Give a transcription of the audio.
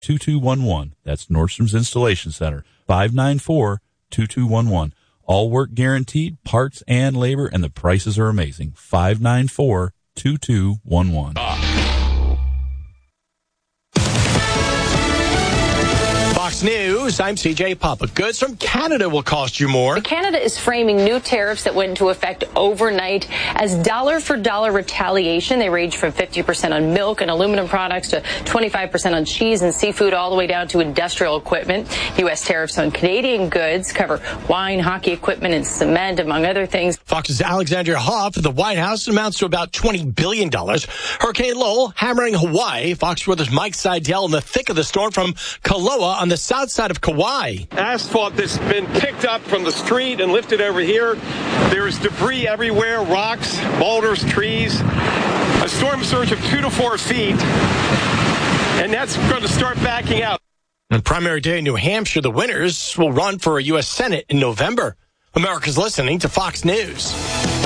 594-2211. That's Nordstrom's Installation Center. 594-2211. All work guaranteed, parts and labor, and the prices are amazing. 594-2211. Fox News, I'm CJ Papa. Goods from Canada will cost you more. Canada is framing new tariffs that went into effect overnight as dollar-for-dollar retaliation. They range from 50% on milk and aluminum products to 25% on cheese and seafood, all the way down to industrial equipment. U.S. tariffs on Canadian goods cover wine, hockey equipment, and cement, among other things. Fox's Alexandria Hoff at the White House amounts to about $20 billion. Hurricane Lowell hammering Hawaii. Fox Weather's Mike Seidel in the thick of the storm from Kaloa on the south side of Kauai. Asphalt that's been picked up from the street and lifted over here. There's debris everywhere, rocks, boulders, trees. A storm surge of 2 to 4 feet, and that's going to start backing out. On primary day in New Hampshire, the winners will run for a U.S. Senate in November. America's listening to Fox News.